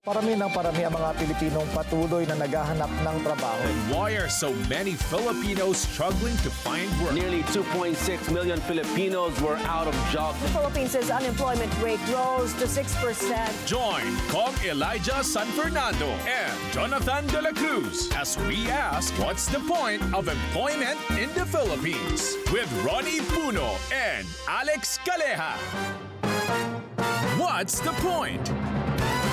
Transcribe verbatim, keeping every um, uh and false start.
Parami ng parami ang mga Pilipinong patuloy na naghahanap ng trabaho. Why are so many Filipinos struggling to find work? Nearly two point six million Filipinos were out of jobs. The Philippines' unemployment rate rose to six percent. Join Kong Elijah San Fernando and Jonathan De La Cruz as we ask what's the point of employment in the Philippines with Ronnie Puno and Alex Caleja. What's the point?